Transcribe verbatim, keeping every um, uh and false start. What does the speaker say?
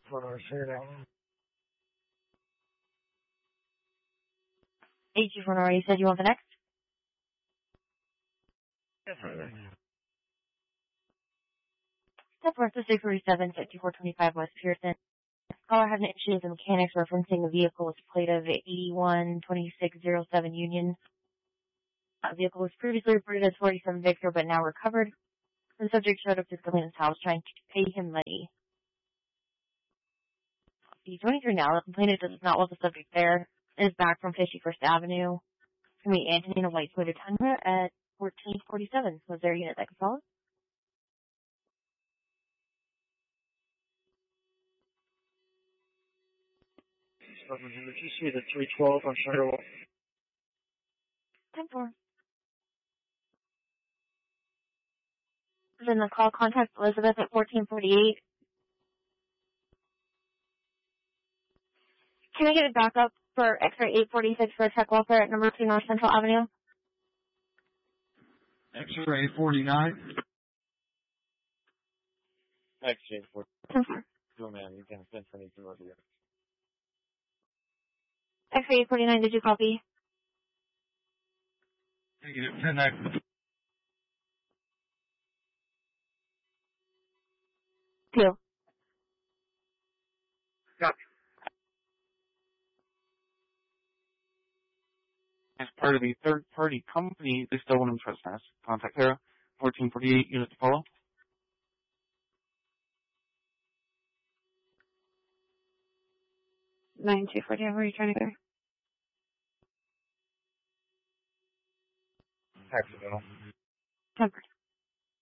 for Sierra. eight two four Nora, you said you want the next? Definitely. Step North to six forty-seven, fifty-four twenty-five West Pearson. Caller had an issue with the mechanics referencing the vehicle's plate of eighty-one twenty-six oh seven Union. The vehicle was previously reported as forty-seven Victor, but now recovered. The subject showed up physically in his house trying to pay him money. He's twenty-three now. The complainant does not want the subject there. It is back from fifty-first Avenue. To meet Anthony in a white Toyota Tundra at fourteen forty-seven. Was there a unit that could follow? Did you see the three twelve on Sugarloaf? ten four. Then the call contact Elizabeth at fourteen forty-eight. Can I get it back up for X-ray eight forty-six for check welfare at number two North Central Avenue? X-ray forty-nine. X-ray forty-nine. No, man, you can't send for anything over here. X-ray eight forty-nine, did you copy? Negative ten nine. Two. Copy. As part of the third-party company, they still want to trespass. Contact Sarah, fourteen forty-eight, unit to follow. nine two four, where are you trying to go? Accidental.